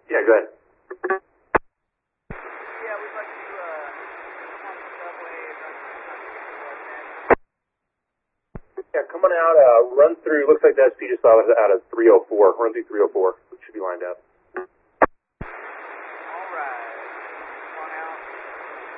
Yeah, go ahead. Yeah, we'd like to on the subway Yeah, coming out, run through, looks like the SP just saw us out of 304. Run through 304. It should be lined up.